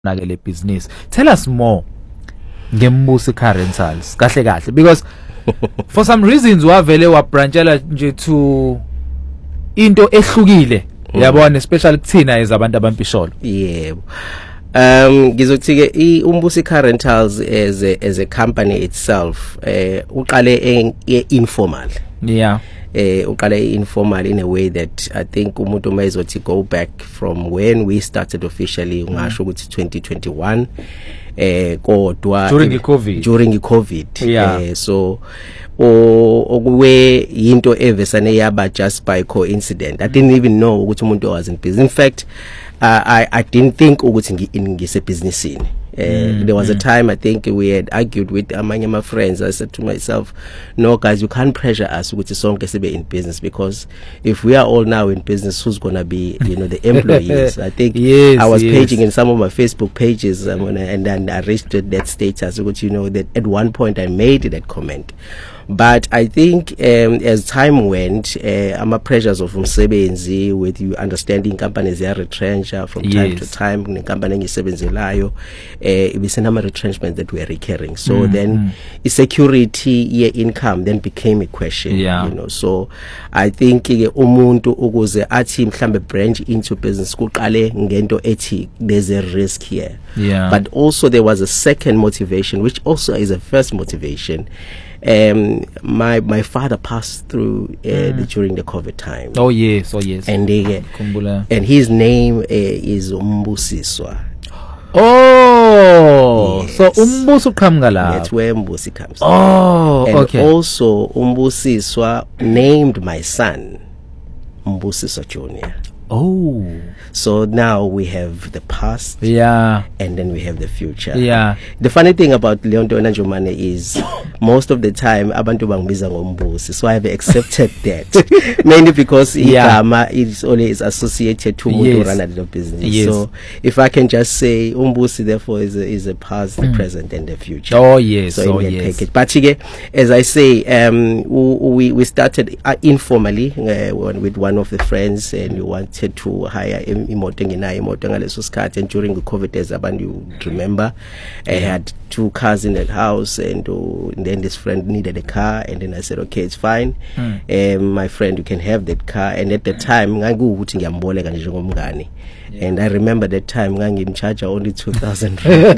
le business. Tell us more ngeMbusi Car Rentals kahle because for some reasons wavele wabranchela nje to into ehlukile yabona especially kuthina ezabantu abampisholo. Yebo. Ngizothi ke uMbusi Car Rentals as a company itself uqale informal. Yeah. Uqale informal in a way that I think umuntu mayizothi go back from when we started officially ngasho ukuthi 2021 kodwa during COVID. Yeah. So okuwe into evesane yaba just by coincidence. I didn't even know ukuthi umuntu was in business. In fact, I didn't think ukuthi ngise business in. There was a time I think we had argued with among my friends. I said to myself, no guys, you can't pressure us with sonke sibe in business, because if we are all now in business, who's going to be, the employees? I think I was paging in some of my Facebook pages and then I reached that status, which that at one point I made that comment. But I think as time went, ama pressures of umsebenzi with you understanding companies are retrench from time to time, company ngisebenzelayo ibisenama retrenchments that were recurring. So then security income then became a question, So I think umuntu ukuze athi mhlambe branch into business kuqale ngento ethi there's a risk here. But also there was a second motivation, which also is a first motivation. My father passed through during the COVID time. Oh yes. And his name is Umbusiswa. Oh, yes. So Umbusu Kamgala. That's where Umbusi comes. Oh, and okay. Also Umbusiswa named my son Umbusiswa Junior. Oh, so now we have the past, and then we have the future. The funny thing about Leonto Njomane is most of the time abantu bangibiza ngombusi, so I have accepted that mainly because igama is always associated to who run the business. So if I can just say umbusi, therefore is a past, the present, and the future. So package. But as I say, we started informally with one of the friends, and we wanted to hire imoto ngaleso sikhathi, and during the COVID, as you remember, I had 2 cars in that house, and then this friend needed a car, and then I said, okay, it's fine. My friend, you can have that car. And at the time ngangukuthi ngiyamboleka nje njengomngane, and I remember that time ngangimcharge only 2,000 rand.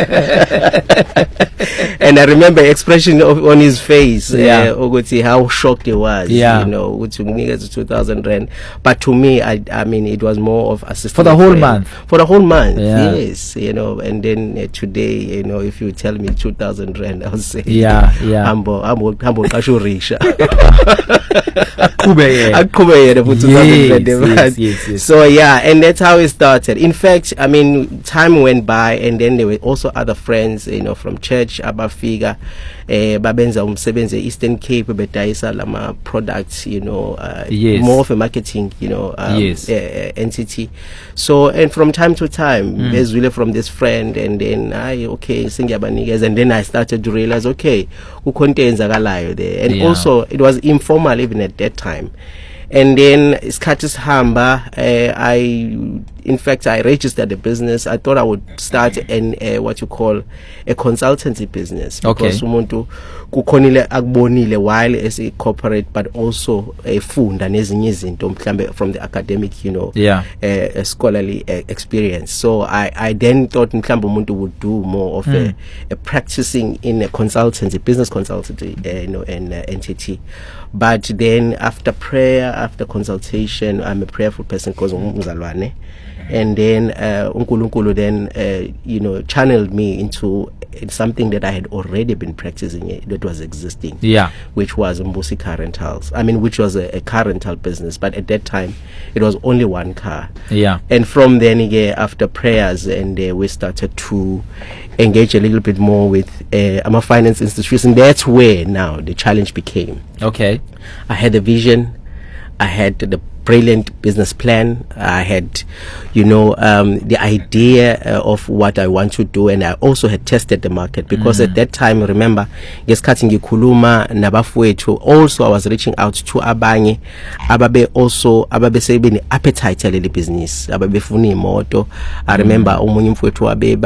And I remember expression on his face, ukuthi how shocked he was, ukuthi nginikeza 2,000 rand. But to me, I mean, it was more of assistance for the whole month. Yes, and then today, if you tell me 2,000 rand, I'll say humble kashurisha. Yes. So and that's how it started. In fact, I mean, time went by, and then there were also other friends, from church, abafiga babenza umsebenzi Eastern Cape, bedayisa lama products, more of a marketing, entity. So, and from time to time, there's really from this friend, and then and then I started to realize, okay, ukonte there, and also it was informal even at that time. And then Skatis Hamba, I registered the business. I thought I would start what you call a consultancy business. Because umuntu kukhonile akubonile while as a corporate, but also a fund and ezinye izinto mhlambe from the academic, a scholarly experience. So I then thought mhlambe umuntu would do more of a practicing in a consultancy, business consultancy, an entity. But then after prayer, after consultation, I'm a prayerful person because ngizalwane. And then uNkulunkulu then channeled me into something that I had already been practicing, that was existing, which was Umbusi Car Rentals. I mean, which was a car rental business, but at that time it was only one car. And from then after prayers, and we started to engage a little bit more with a finance institution. That's where now the challenge became. I had the vision, I had the brilliant business plan. I had, the idea of what I want to do, and I also had tested the market because at that time, remember, ngesikhathi ngikhuluma nabafowethu, also I was reaching out to abanye ababe sebeni appetite yale business, ababefuna imoto. I remember umunye mfowethu wabe